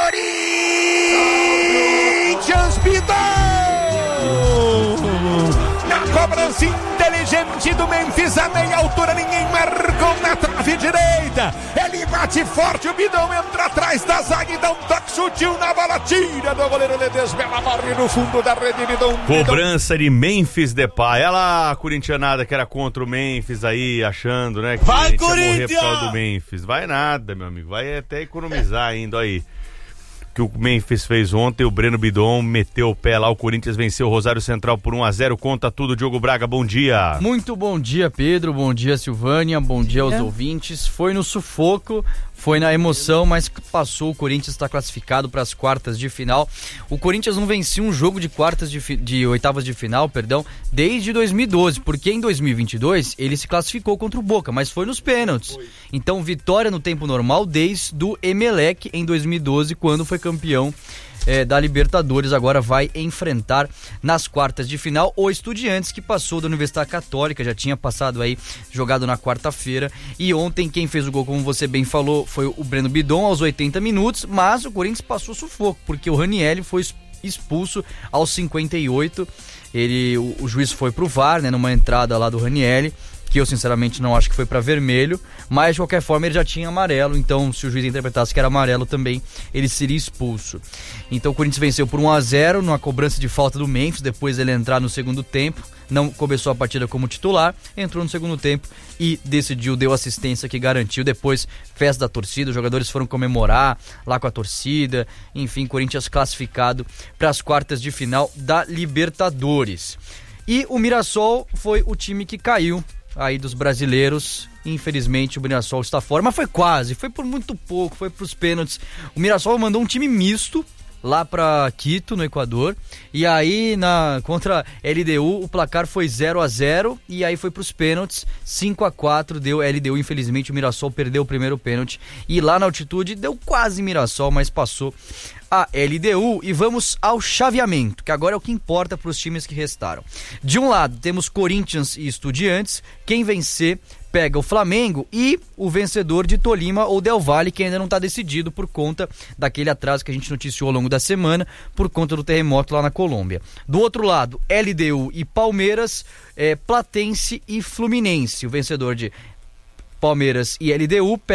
Corinthians Bidon! Na cobrança inteligente do Memphis, a meia altura, ninguém marcou na trave direita. Ele bate forte, o Bidon entra atrás da zaga e dá um toque sutil na bola, tira do goleiro Ledesma, morre no fundo da rede. Bidon. Cobrança de Memphis Depay. Olha lá a corintianada que era contra o Memphis aí, achando, né? Que vai, ia Corinthians! morrer por causa do Memphis. Vai nada, meu amigo. Vai até economizar ainda aí. Que o Memphis fez ontem, o Breno Bidon meteu o pé lá, o Corinthians venceu o Rosário Central por 1-0, conta tudo, Diogo Braga, bom dia. Muito bom dia, Pedro, bom dia, Silvânia, bom dia aos ouvintes. Foi no sufoco, foi na emoção, mas passou, o Corinthians está classificado para as quartas de final. O Corinthians não vencia um jogo de oitavas de final, desde 2012, porque em 2022 ele se classificou contra o Boca, mas foi nos pênaltis. Então, vitória no tempo normal desde do Emelec em 2012, quando foi campeão da Libertadores. Agora vai enfrentar nas quartas de final o Estudiantes, que passou da Universidade Católica, já tinha passado aí, jogado na quarta-feira, e ontem quem fez o gol, como você bem falou, foi o Breno Bidon aos 80 minutos, mas o Corinthians passou sufoco, porque o Ranieri foi expulso aos 58, o juiz foi pro VAR, né, numa entrada lá do Ranieri, que eu sinceramente não acho que foi para vermelho, mas de qualquer forma ele já tinha amarelo, então se o juiz interpretasse que era amarelo também, ele seria expulso. Então o Corinthians venceu por 1-0 numa cobrança de falta do Memphis, depois ele entrar no segundo tempo, não começou a partida como titular, entrou no segundo tempo e decidiu, deu assistência que garantiu, depois festa da torcida, os jogadores foram comemorar lá com a torcida, enfim, Corinthians classificado para as quartas de final da Libertadores. E o Mirassol foi o time que caiu aí dos brasileiros, infelizmente o Mirassol está fora, mas foi quase, foi por muito pouco, foi pros pênaltis. O Mirassol mandou um time misto lá pra Quito, no Equador, e aí contra LDU o placar foi 0-0 e aí foi pros pênaltis, 5-4 deu LDU, infelizmente o Mirassol perdeu o primeiro pênalti e lá na altitude deu quase Mirassol, mas passou a LDU. E vamos ao chaveamento, que agora é o que importa para os times que restaram. De um lado temos Corinthians e Estudiantes, quem vencer pega o Flamengo, e o vencedor de Tolima ou Del Valle, que ainda não está decidido por conta daquele atraso que a gente noticiou ao longo da semana, por conta do terremoto lá na Colômbia. Do outro lado, LDU e Palmeiras, Platense e Fluminense. O vencedor de Palmeiras e LDU